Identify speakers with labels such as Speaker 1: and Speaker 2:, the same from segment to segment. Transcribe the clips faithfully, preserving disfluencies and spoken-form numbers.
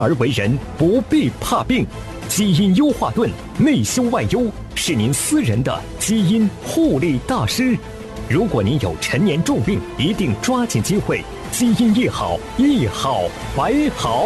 Speaker 1: 而为人不必怕病，基因优化盾内修外优，是您私人的基因护理大师。如果您有陈年重病，一定抓紧机会，基因一好，一好百好。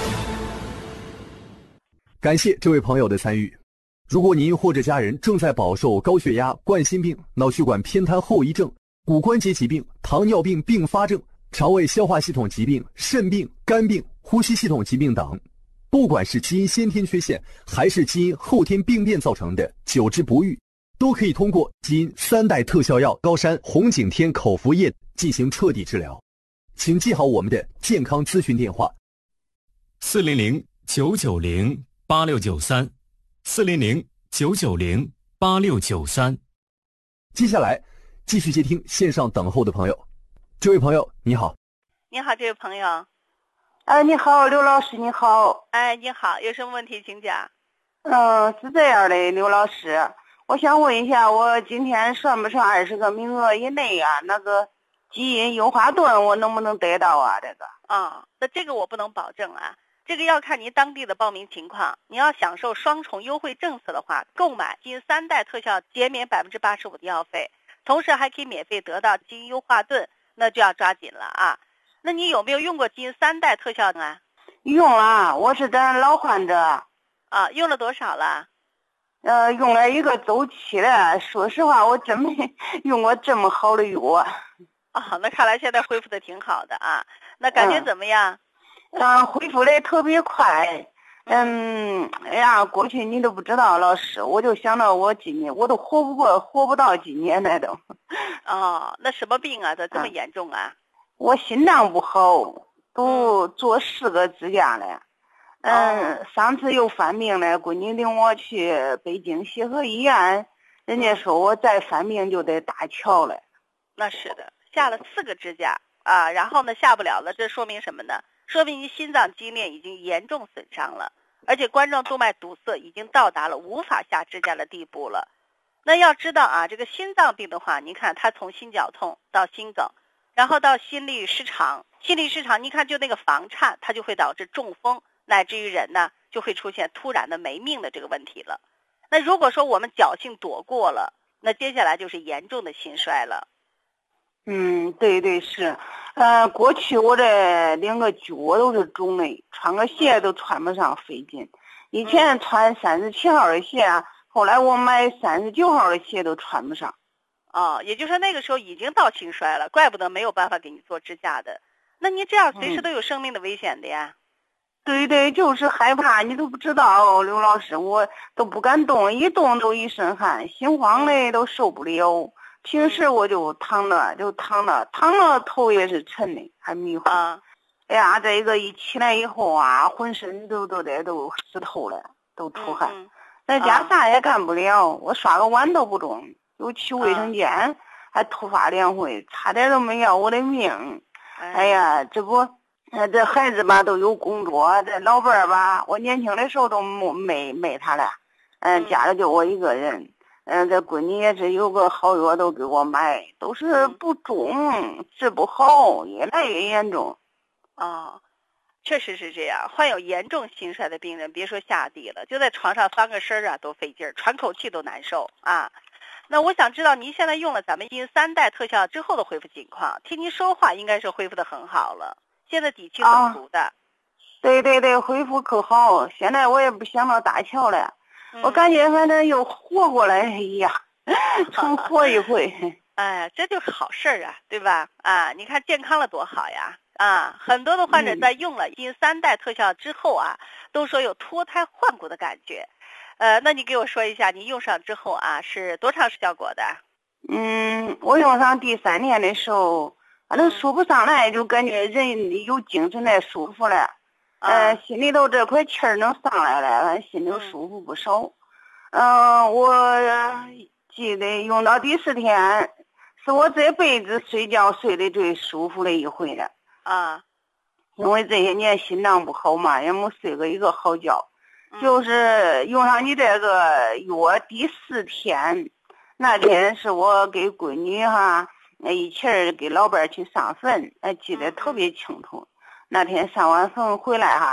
Speaker 2: 感谢这位朋友的参与。如果您或者家人正在饱受高血压、冠心病、脑血管偏瘫后遗症、骨关节疾病、糖尿病并发症、肠胃消化系统疾病、肾病、肝病、呼吸系统疾病等，不管是基因先天缺陷还是基因后天病变造成的久治不愈，都可以通过基因三代特效药高山红景天口服液进行彻底治疗。请记好我们的健康咨询电话：
Speaker 3: 四零零九九零八六九三，四零零九九零八六九三。
Speaker 2: 接下来继续接听线上等候的朋友。这位朋友你好。
Speaker 4: 你好，这位朋友。
Speaker 5: 哎，你好，刘老师，你好。
Speaker 4: 哎，你好，有什么问题请讲。
Speaker 5: 嗯，是这样的，刘老师，我想问一下，我今天算不算二十个名额以内啊？那个基因优化盾我能不能得到啊？这个
Speaker 4: 啊、哦，那这个我不能保证啊，这个要看您当地的报名情况。你要享受双重优惠政策的话，购买基因三代特效减免百分之八十五的药费，同时还可以免费得到基因优化盾，那就要抓紧了啊。那你有没有用过基因三代特效啊？
Speaker 5: 用了，我是咱老患者。
Speaker 4: 啊，用了多少了？
Speaker 5: 呃，用了一个周期了。说实话，我真没用过这么好的药。
Speaker 4: 哦，那看来现在恢复的挺好的啊。那感觉怎么样？
Speaker 5: 嗯，呃、恢复的特别快。嗯，哎呀，过去你都不知道，老师，我就想到我今年我都活不过，活不到今年来都。
Speaker 4: 哦，那什么病啊？这这么严重啊？
Speaker 5: 我心脏不好，都做四个支架了。嗯，哦、上次又犯病了，闺女领我去北京协和医院，人家说我再犯病就得搭桥了。
Speaker 4: 那是的，下了四个支架啊，然后呢下不了了，这说明什么呢？说明你心脏肌链已经严重损伤了，而且冠状动脉堵塞已经到达了无法下支架的地步了。那要知道啊，这个心脏病的话，你看它从心绞痛到心梗，然后到心律失常，心律失常，你看就那个房颤，它就会导致中风，乃至于人呢就会出现突然的没命的这个问题了。那如果说我们侥幸躲过了，那接下来就是严重的心衰了。
Speaker 5: 嗯，对对是，呃，过去我这两个脚我都是肿的，穿个鞋都穿不上，费劲。以前穿三十七号的鞋，后来我买三十九号的鞋都穿不上。
Speaker 4: 哦，也就是说那个时候已经到心衰了，怪不得没有办法给你做支架的。那你这样随时都有生命的危险的呀。
Speaker 5: 嗯、对对，就是害怕，你都不知道，刘老师，我都不敢动，一动都一身汗，心慌的都受不了。平时我就躺着，就躺着，躺着头也是沉的，还迷糊。啊、哎呀，这个一起来以后啊，浑身都都得都湿透了，都出汗。嗯嗯在家啥也干不了，啊、我刷个碗都不中，又去卫生间，啊、还突发两回，差点都没要我的命。哎, 哎呀，这不，这孩子吧都有工作，这老伴儿吧，我年轻的时候都没没他了，嗯，家里就我一个人。嗯，这闺女也是有个好药都给我买，都是不中，治不好，越来越严重。
Speaker 4: 哦，确实是这样。患有严重心衰的病人，别说下地了，就在床上翻个身啊都费劲儿，喘口气都难受啊。那我想知道您现在用了咱们基因三代特效之后的恢复情况，听您说话应该是恢复的很好了，现在底气很足的。啊、
Speaker 5: 对对对，恢复可好，现在我也不想到搭桥了。我感觉反正又活过来一样，重活一回。
Speaker 4: 哎，这就是好事儿啊，对吧？啊，你看健康了多好呀！啊，很多的患者在用了基因三代特效之后啊，都说有脱胎换骨的感觉。呃，那你给我说一下，你用上之后啊，是多长时效果的？
Speaker 5: 嗯，我用上第三年的时候，反正说不上来，就感觉人有精神来，舒服了。呃，心里头这块气儿能上来了，反正心里舒服不少。嗯、呃，我记得用到第四天，是我这辈子睡觉睡得最舒服的一回了。
Speaker 4: 啊，
Speaker 5: 因为这些年心脏不好嘛，也没睡过一个好觉。就是用上你这个药第四天，那天是我给闺女哈，一起儿给老伴儿去上坟，哎，记得特别清楚。那天上完坟回来哈，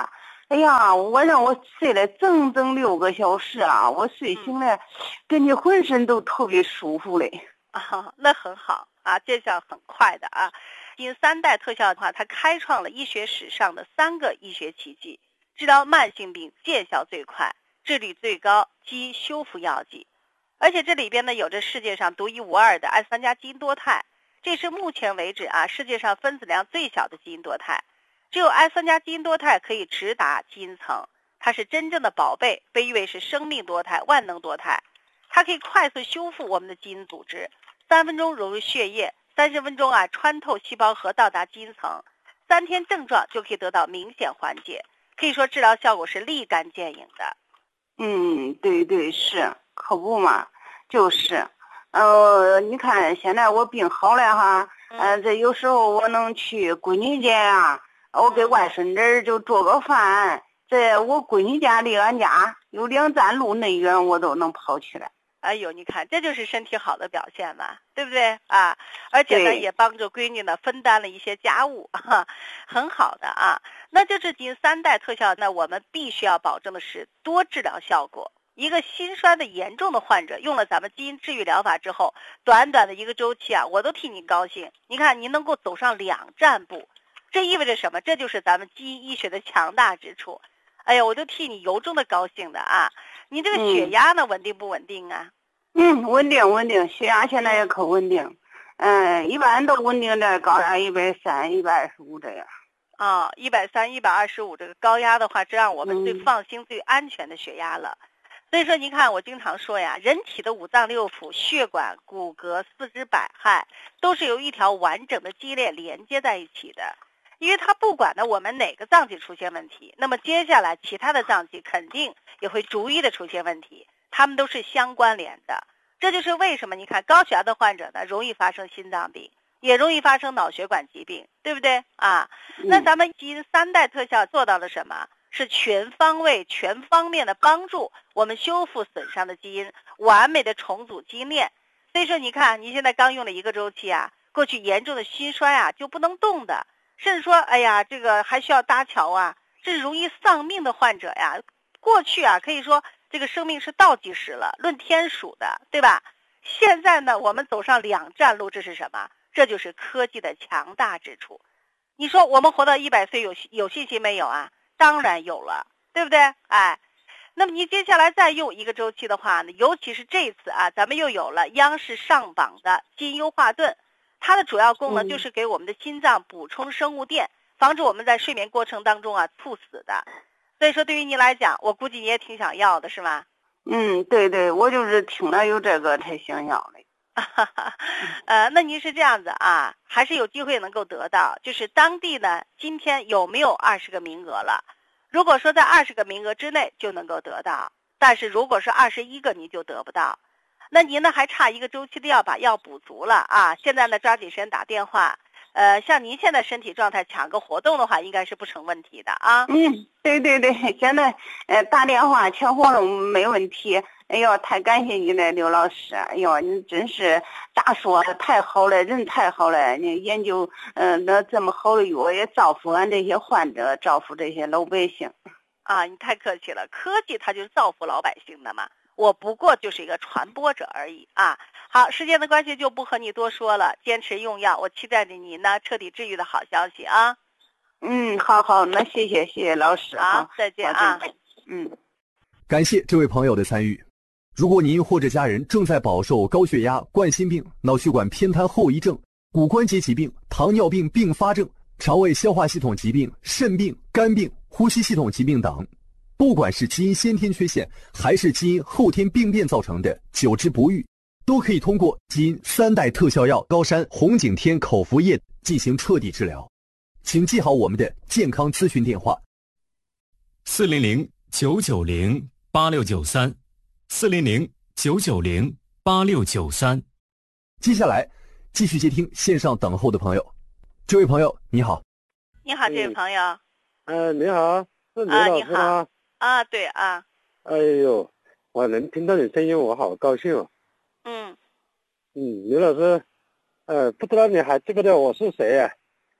Speaker 5: 哎呀，我让我睡了整整六个小时啊！我睡醒了，感觉浑身都特别舒服嘞。
Speaker 4: 啊，那很好啊，见效很快的啊。基因三代特效的话，它开创了医学史上的三个医学奇迹，治疗慢性病见效最快，治率最高，基因修复药剂。而且这里边呢，有着世界上独一无二的艾三加基因多肽，这是目前为止啊世界上分子量最小的基因多肽。只有艾三加基因多肽可以直达基因层，它是真正的宝贝，被誉为是生命多肽、万能多肽。它可以快速修复我们的基因组织，三分钟融入血液，三十分钟啊穿透细胞核到达基因层，三天症状就可以得到明显缓解，可以说治疗效果是立竿见影的。
Speaker 5: 嗯，对对是，可不嘛，就是，呃，你看现在我病好了哈，呃，这有时候我能去闺女家啊。我给外孙子就做个饭，这我闺女家离俺家有两站路那远，我都能跑起来。
Speaker 4: 哎呦，你看这就是身体好的表现嘛，对不对啊？而且呢，也帮助闺女呢分担了一些家务，哈，很好的啊。那这是基因三代特效，那我们必须要保证的是多治疗效果。一个心衰的严重的患者用了咱们基因治愈疗法之后，短短的一个周期啊，我都替你高兴。你看，您能够走上两站步。这意味着什么？这就是咱们基因医学的强大之处。哎呀，我就替你由衷的高兴的啊！你这个血压呢，嗯、稳定不稳定啊？
Speaker 5: 嗯，稳定稳定，血压现在也可稳定。嗯，一般都稳定在高压一百三、一百二十五这样。
Speaker 4: 啊，一百三、一百二十五这个高压的话，这让我们最放心、嗯、最安全的血压了。所以说，您看，我经常说呀，人体的五脏六腑、血管、骨骼、四肢百骸，都是由一条完整的基因链连接在一起的。因为它不管呢我们哪个脏器出现问题，那么接下来其他的脏器肯定也会逐一的出现问题，它们都是相关联的。这就是为什么你看高血压的患者呢容易发生心脏病，也容易发生脑血管疾病，对不对啊？那咱们基因三代特效做到了什么？是全方位全方面的帮助我们修复损伤的基因，完美的重组基因链。所以说你看你现在刚用了一个周期啊，过去严重的心衰啊就不能动的，甚至说哎呀这个还需要搭桥啊，这是容易丧命的患者呀，过去啊可以说这个生命是倒计时了，论天数的，对吧？现在呢我们走上两站路，这是什么？这就是科技的强大之处。你说我们活到一百岁有有信心没有啊？当然有了，对不对？哎，那么你接下来再用一个周期的话呢，尤其是这次啊，咱们又有了央视上榜的基因优化盾，它的主要功能就是给我们的心脏补充生物电，防止我们在睡眠过程当中啊猝死的。所以说对于你来讲，我估计你也挺想要的是吗？
Speaker 5: 嗯，对对，我就是听了有这个才想要的。
Speaker 4: 呃，那您是这样子啊，还是有机会能够得到，就是当地呢今天有没有二十个名额了？如果说在二十个名额之内就能够得到，但是如果是二十一个你就得不到。那您呢还差一个周期的药把药补足了啊！现在呢抓紧时间打电话，呃，像您现在身体状态抢个活动的话，应该是不成问题的啊。
Speaker 5: 嗯，对对对，现在呃打电话抢活动没问题。哎呦，太感谢你了，刘老师！哎呦，你真是咋说太好了，人太好了！你研究嗯、呃、那这么好的药，也造福俺这些患者，造福这些老百姓。
Speaker 4: 啊，你太客气了，科技它就是造福老百姓的嘛。我不过就是一个传播者而已啊！好，时间的关系就不和你多说了，坚持用药，我期待着你呢彻底治愈的好消息啊！
Speaker 5: 嗯，好好，那谢谢谢谢老师，
Speaker 4: 好，再见啊！
Speaker 5: 嗯，
Speaker 2: 感谢这位朋友的参与。如果您或者家人正在饱受高血压、冠心病、脑血管偏瘫后遗症、骨关节疾病、糖尿病并发症、肠胃消化系统疾病、肾病、肝病、呼吸系统疾病等，不管是基因先天缺陷还是基因后天病变造成的久治不愈，都可以通过基因三代特效药高山红景天口服液进行彻底治疗。请记好我们的健康咨询电话：
Speaker 3: 四零零九九零八六九三，四零零九九零八六九三。
Speaker 2: 接下来继续接听线上等候的朋友。这位朋友你好。
Speaker 4: 你好，这位朋友。
Speaker 6: 呃，你好，是刘老师吗？
Speaker 4: 啊，对啊。
Speaker 6: 哎呦，我能听到你声音，我好高兴哦。
Speaker 4: 嗯。
Speaker 6: 嗯，刘老师，呃，不知道你还记不得我是谁啊？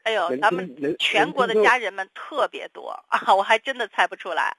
Speaker 4: 哎呦，
Speaker 6: 能
Speaker 4: 咱们
Speaker 6: 能
Speaker 4: 全国的
Speaker 6: 能听
Speaker 4: 家人们特别多啊，我还真的猜不出来。